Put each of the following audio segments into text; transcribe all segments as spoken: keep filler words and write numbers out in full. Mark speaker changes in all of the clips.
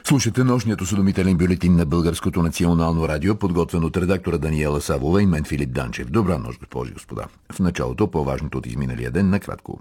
Speaker 1: Слушате нощният осведомителен бюлетин на Българското национално радио, подготвен от редактора Даниела Савова и мен Филип Данчев. Добра нощ, госпожи и господа. В началото по-важното от изминалия ден накратко.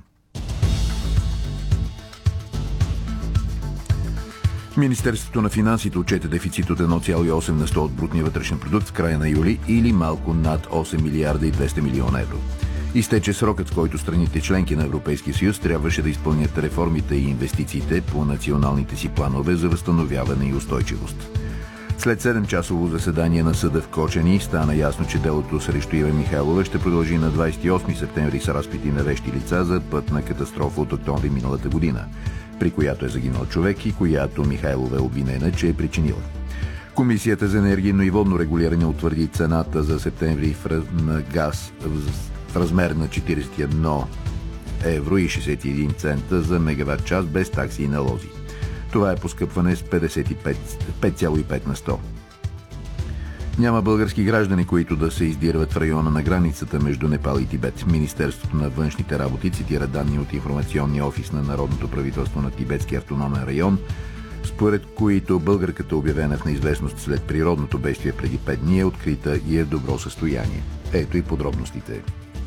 Speaker 1: Министерството на финансите отчете дефицит от едно цяло и осем на сто от брутния вътрешен продукт в края на юли или малко над осем милиарда и двеста милиона евро. Изтече срокът, в който страните членки на Европейския съюз трябваше да изпълнят реформите и инвестициите по националните си планове за възстановяване и устойчивост. След седемчасово заседание на съда в Кочани стана ясно, че делото срещу Ива Михайлова ще продължи на двадесет и осми септември с разпити на вещи лица за пътна катастрофа от октомври миналата година, при която е загинал човек и която Михайлова е обвинена, че е причинила. Комисията за енергийно и водно регулиране утвърди цената за септември на газ в размер на четиридесет и едно евро и шестдесет и един цента за мегаватт час без такси и налози. Това е поскъпване с пет цяло и пет на сто. Няма български граждани, които да се издирват в района на границата между Непал и Тибет. Министерството на външните работи цитира данни от информационния офис на Народното правителство на Тибетския автономен район, според които българката, обявена в неизвестност след природното бедствие преди пет дни, е открита и е в добро състояние. Ето и подробностите.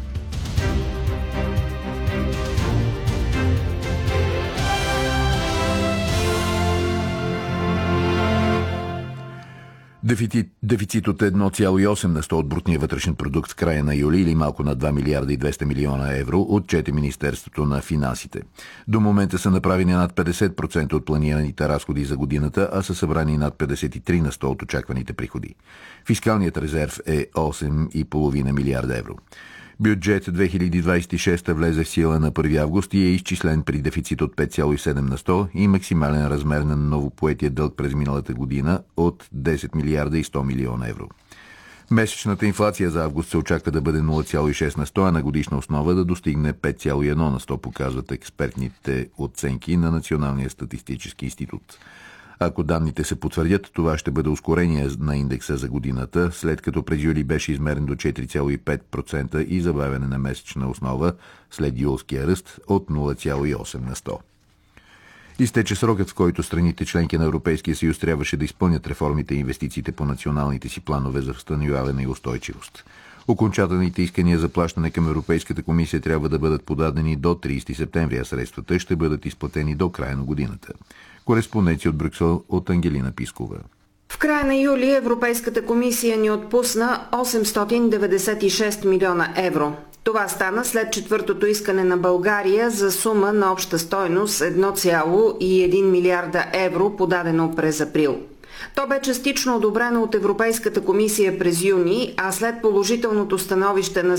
Speaker 1: Дефицит, дефицит от едно цяло и осем на сто от брутния вътрешен продукт в края на юли или малко над два милиарда и двеста милиона евро отчете Министерството на финансите. До момента са направени над петдесет процента от планираните разходи за годината, а са събрани над петдесет и три на сто от очакваните приходи. Фискалният резерв е осем цяло и пет милиарда евро. Бюджет две хиляди двадесет и шеста влезе в сила на първи август и е изчислен при дефицит от пет цяло и седем на сто и максимален размер на новопоетия дълг през миналата година от десет милиарда и сто милиона евро. Месечната инфлация за август се очаква да бъде нула цяло и шест на сто, а на годишна основа да достигне пет цяло и едно на сто, показват експертните оценки на Националния статистически институт. Ако данните се потвърдят, това ще бъде ускорение на индекса за годината, след като през юли беше измерен до четири цяло и пет процента и забавяне на месечна основа след юлския ръст от нула цяло и осем на сто. Изтече срокът, в който страните членки на Европейския съюз трябваше да изпълнят реформите и инвестициите по националните си планове за възстановяване и устойчивост. Окончателните искания за плащане към Европейската комисия трябва да бъдат подадени до тридесети септември, а средствата ще бъдат изплатени до края на годината. Кореспонденция от Брюксел от Ангелина Пискова.
Speaker 2: В края на юли Европейската комисия ни отпусна осемстотин деветдесет и шест милиона евро. Това стана след четвъртото искане на България за сума на обща стойност едно цяло и един милиарда евро, подадено през април. То бе частично одобрено от Европейската комисия през юни, а след положителното становище на